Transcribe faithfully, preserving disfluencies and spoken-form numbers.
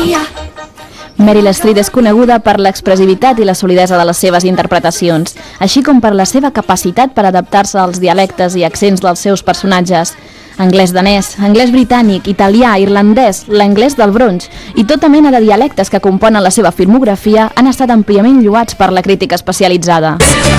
Meryl Streep és coneguda per l'expressivitat i la solidesa de les seves interpretacions, així com per la seva capacitat per adaptar-se als dialectes i accents dels seus personatges. Anglès danès, anglès britànic, italià, irlandès, l'anglès del Bronx i tota mena de dialectes que componen la seva filmografia han estat àmpliament lloats per la crítica especialitzada.